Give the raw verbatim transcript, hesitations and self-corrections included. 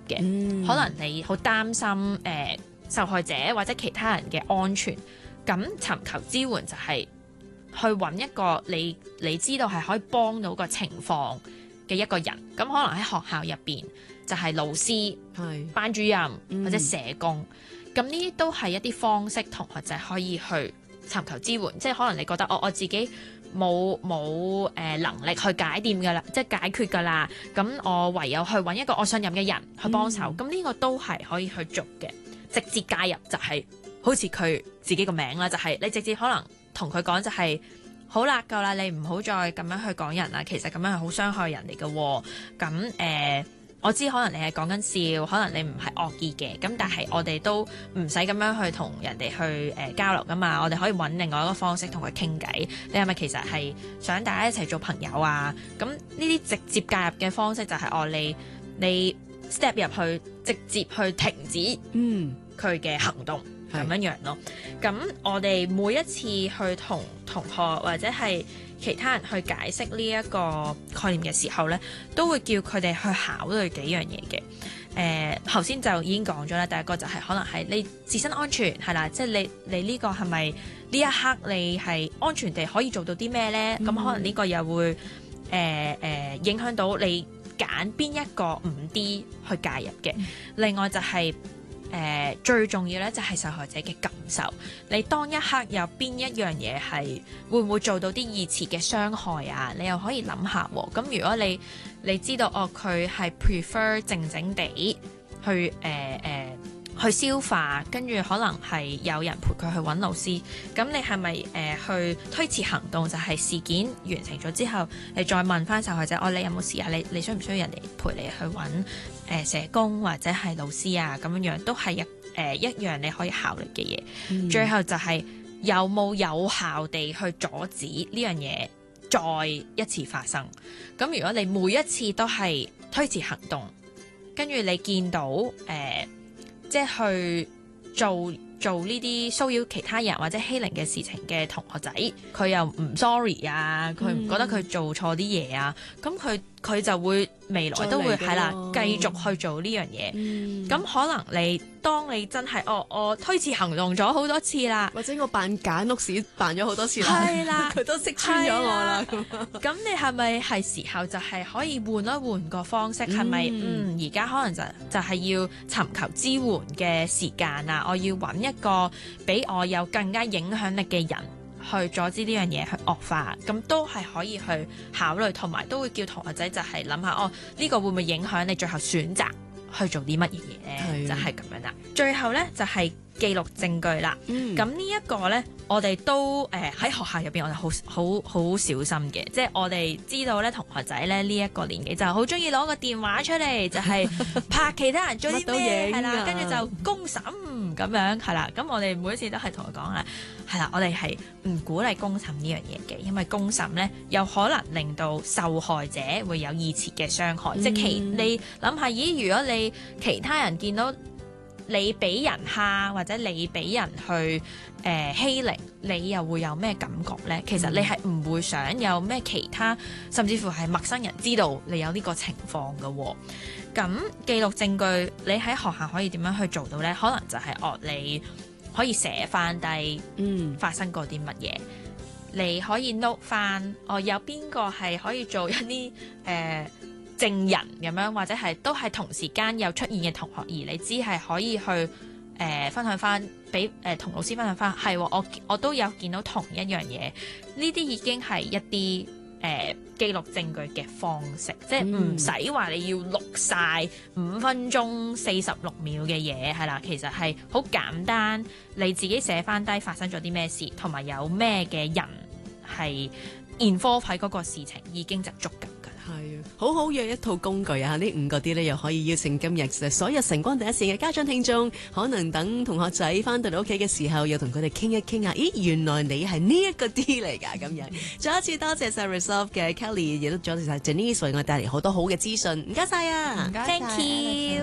嘅。 嗯、 可能你好擔心誒、呃、受害者或者其他人嘅安全，咁尋求支援就係去揾一個你你知道係可以幫到個情況嘅一個人。咁可能喺學校入邊就係老師、 係班主任、 嗯、 或者社工。咁呢啲都係一啲方式，同學仔可以去尋求支援。即係可能你覺得我、哦、我自己冇冇誒能力去解掂㗎啦，即係解決㗎啦。咁我唯有去揾一個我信任嘅人去幫手。咁呢、嗯、個都係可以去做嘅。直接介入就係、是、好似佢自己個名啦，就係、是、你直接可能同佢講就係、是、好啦，夠啦，你唔好再咁樣去講人啦。其實咁樣係好傷害人嚟嘅喎。咁誒。呃我知可能你係講緊笑，可能你唔係惡意嘅，咁但係我哋都唔使咁樣去同人哋去誒、呃、交流噶嘛，我哋可以揾另外一個方式同佢傾偈。你係咪其實係想大家一齊做朋友啊？咁呢啲直接介入嘅方式就係、是、哦，你你 step 入去，直接去停止嗯佢嘅行動咁樣樣咯。咁我哋每一次去同同學或者係其他人去解釋呢一個概念嘅時候呢，都會叫佢哋去考慮幾樣嘢嘅。誒頭先就已經講咗啦，第一個就係可能係你自身安全係啦，即係你你呢個係咪呢一刻你係安全地可以做到啲咩呢？咁、嗯、可能呢個又會誒誒、呃呃、影響到你揀邊一個五 D 去介入嘅。嗯、另外就係、是。誒、呃、最重要咧就係受害者嘅感受，你當一刻有邊一樣嘢係會唔會做到啲二次嘅傷害啊？你又可以諗下喎。咁如果你你知道哦，佢係 prefer 靜靜地去誒誒、呃呃、去消化，跟住可能係有人陪佢去揾老師，咁你係咪誒去推遲行動？就係、是、事件完成咗之後，你再問翻受害者，哦，你有冇事啊？你你需唔需要人哋陪你去揾？誒、呃、社工或者係老師啊，咁樣樣都係一誒、呃、一樣你可以考慮嘅嘢。嗯、最後就係有冇有效地去阻止呢樣嘢再一次發生。咁如果你每一次都係推遲行動，跟住你見到誒、呃、即係去做做呢啲騷擾其他人或者欺凌嘅事情嘅同學仔，佢又唔 sorry 啊，佢唔覺得佢做錯啲嘢啊，咁佢佢就會未來都會係啦，繼續去做呢樣嘢。咁、嗯、可能你當你真係哦，我推遲行動咗好多次啦， 或者我扮假屋屎扮咗好多次啦，係啦，佢都識穿咗我啦。 咁你係咪係時候就係可以換一換個方式？係咪嗯而家、嗯、可能就就係要尋求支援嘅時間啊？我要揾一個比我有更加影響力嘅人。去阻止呢樣嘢去惡化，咁都係可以去考慮，同埋都會叫同學仔就係諗下，哦，呢、這個會唔會影響你最後選擇去做啲乜嘢嘢咧？就係咁樣啦。最後咧就係、是、記錄證據啦。咁、嗯、呢一個咧，我哋都誒喺、呃、學校入邊，我哋好好好小心嘅，即係我哋知道咧，同學仔咧呢一、這個年紀就好中意攞個電話出嚟，就係、是、拍其他人做啲咩係啦，跟住就公審咁樣係啦。咁我哋每一次都係同佢講啦。係啦，我哋係唔鼓勵公審呢樣嘢嘅，因為公審咧有可能令到受害者會有二次嘅傷害。嗯、即係其你諗下，咦？如果你其他人見到你俾人蝦或者你俾人去誒、呃、欺凌，你又會有咩感覺咧？其實你係唔會想有咩其他，甚至乎係陌生人知道你有呢個情況嘅喎。咁記錄證據，你喺學校可以點樣去做到咧？可能就係、是、哦，你可以寫翻低，嗯，發生過啲乜嘢，嗯、你可以 note 翻，哦，有邊個係可以做一啲誒、呃、證人咁樣，或者係都係同時間有出現嘅同學，而你知係可以去誒、呃、分享翻，俾誒同老師分享翻，係我我都有見到同一樣嘢，呢啲已經係一啲。誒、呃、記錄證據嘅方式，即係唔使話你要錄晒五分鐘四十六秒嘅嘢，係啦，其實係好簡單，你自己寫翻低發生咗啲咩事，同埋有咩嘅人係 involve 喺嗰個事情，已經就足夠㗎啦。 係啊，好好嘅一套工具啊！呢五個啲咧又可以邀請今日所有晨光第一線嘅家長聽眾，可能等同學仔翻到嚟屋企嘅時候，又同佢哋傾一傾啊！咦，原來你係呢一個啲嚟㗎咁樣。再一次多謝晒 Resolve 嘅 Kelly，亦都多謝晒 Janice 為我帶嚟好多好嘅資訊，唔該晒啊！ 唔該晒，Thank you。